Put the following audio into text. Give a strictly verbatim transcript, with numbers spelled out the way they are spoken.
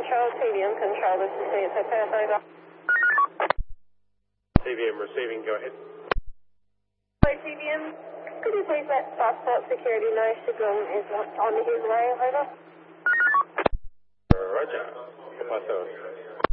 control, T V M control, this is C S A Pass over. T V M receiving, go ahead. Hello, T V M. Could you please let Passport Security know Sigrun is on his way, over? Roger. ¿Qué pasó?